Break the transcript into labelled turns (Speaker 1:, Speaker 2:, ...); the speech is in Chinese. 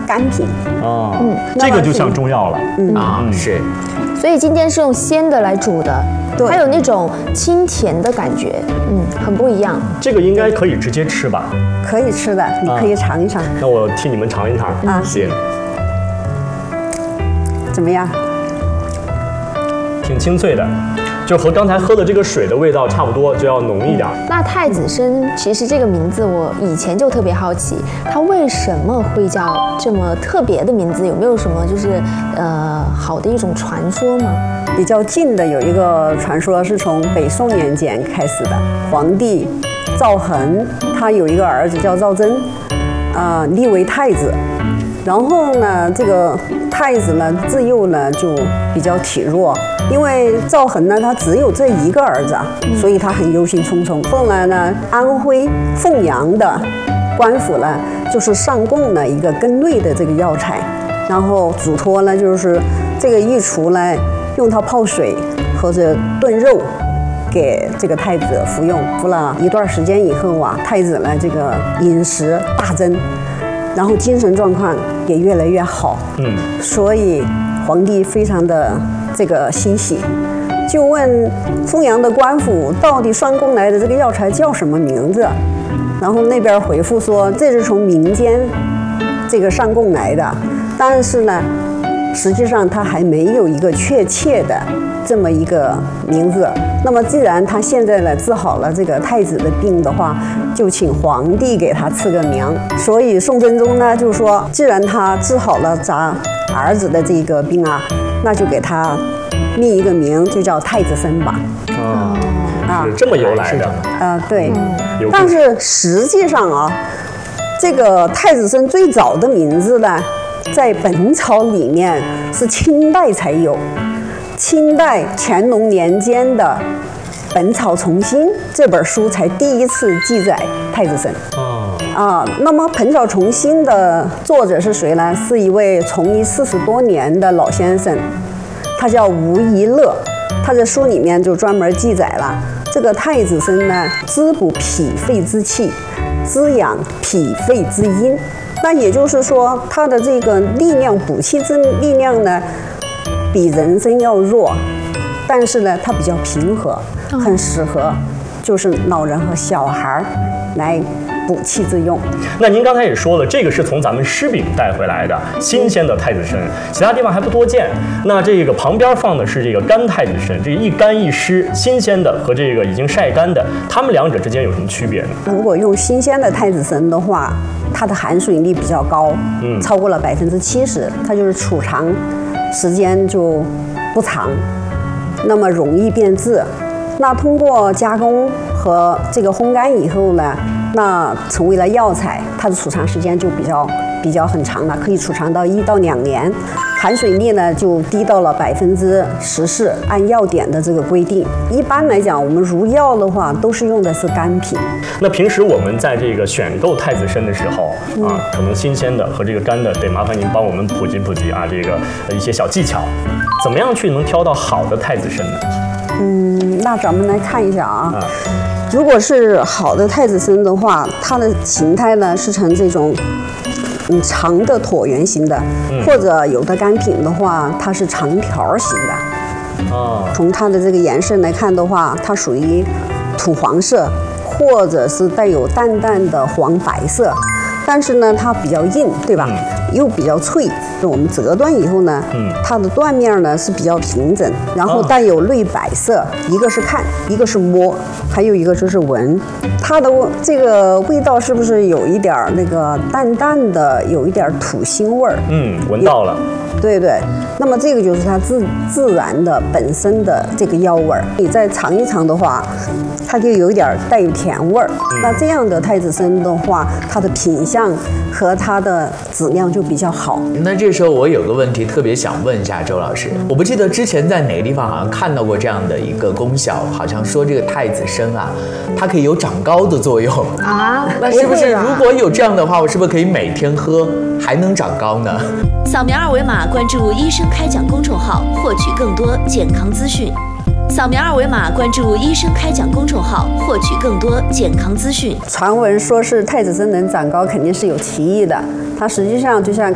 Speaker 1: 干品。
Speaker 2: 哦，这个就像中药了。
Speaker 3: 是。
Speaker 4: 所以今天是用鲜的来煮的，
Speaker 1: 对，
Speaker 4: 还有那种清甜的感觉，很不一样。
Speaker 2: 这个应该可以直接吃吧？
Speaker 1: 可以吃的，你可以尝一尝。
Speaker 2: 那我替你们尝一尝。行。
Speaker 1: 怎么样？
Speaker 2: 挺清脆的。就和刚才喝的这个水的味道差不多，就要浓一点。
Speaker 4: 那太子参其实这个名字我以前就特别好奇，它为什么会叫这么特别的名字？有没有什么就是好的一种传说吗？
Speaker 1: 比较近的有一个传说是从北宋年间开始的，皇帝赵恒他有一个儿子叫赵祯，立为太子。然后呢，这个太子呢自幼呢就比较体弱，因为赵恒呢他只有这一个儿子，所以他很忧心忡忡。后来呢，安徽凤阳的官府呢就是上贡了一个根瑞的这个药材，然后嘱托呢就是这个御厨呢用它泡水或者炖肉给这个太子服用。服了一段时间以后啊，太子呢这个饮食大增，然后精神状况也越来越好。所以皇帝非常的这个欣喜，就问凤阳的官府到底上贡来的这个药材叫什么名字。然后那边回复说这是从民间这个上贡来的，但是呢实际上他还没有一个确切的这么一个名字。那么既然他现在呢治好了这个太子的病的话，就请皇帝给他赐个名。所以宋真宗呢就说，既然他治好了咱儿子的这个病啊，那就给他命一个名，就叫太子参吧。
Speaker 2: 是这么由来的。
Speaker 1: 对。但是实际上啊，这个太子参最早的名字呢，在《本草》里面是清代才有。清代乾隆年间的《本草从新》这本书才第一次记载太子参。那么《本草从新》的作者是谁呢？是一位从医40多年的老先生，他叫吴宜乐。他在书里面就专门记载了这个太子参呢，滋补脾肺之气，滋养脾肺之阴。那也就是说，它的这个力量，补气之力量呢，比人参要弱，但是呢，它比较平和，很适合就是老人和小孩来补气之用。
Speaker 2: 那您刚才也说了，这个是从咱们狮饼带回来的新鲜的太子参，其他地方还不多见。那这个旁边放的是这个干太子参，这一干一湿，新鲜的和这个已经晒干的，它们两者之间有什么区别呢？
Speaker 1: 如果用新鲜的太子参的话，它的含水率比较高，超过了70%，它就是储藏时间就不长，那么容易变质。那通过加工和这个烘干以后呢，那成为了药材，它的储藏时间就比较很长了，可以储藏到1到2年，含水率呢就低到了14%，按药典的这个规定。一般来讲，我们入药的话都是用的是干品。
Speaker 2: 那平时我们在这个选购太子参的时候可能新鲜的和这个干的，得麻烦您帮我们普及普及这个一些小技巧，怎么样去能挑到好的太子参呢？
Speaker 1: 那咱们来看一下啊。如果是好的太子参的话，它的形态呢是呈这种长的椭圆形的，或者有的干品的话，它是长条形的。从它的这个颜色来看的话，它属于土黄色，或者是带有淡淡的黄白色。但是呢，它比较硬，对吧？又比较脆。我们折断以后呢，它的断面呢是比较平整，然后带有绿白色。一个是看，一个是摸，还有一个就是闻。它的这个味道是不是有一点那个淡淡的，有一点土腥味儿？
Speaker 2: 闻到了。
Speaker 1: 对对，那么这个就是它自然的本身的这个药味儿。你再尝一尝的话，它就有一点带有甜味儿。那这样的太子参的话，它的品相和它的质量就比较好。
Speaker 3: 那这时候我有个问题特别想问一下周老师，我不记得之前在哪个地方好像看到过这样的一个功效，好像说这个太子参它可以有长高的作用那是不是如果有这样的话，我是不是可以每天喝还能长高呢？
Speaker 5: 扫描2维码关注医生开讲公众号，获取更多健康资讯。扫描2维码关注医生开讲公众号，获取更多健康资讯。
Speaker 1: 传闻说是太子参能长高，肯定是有歧义的。它实际上就像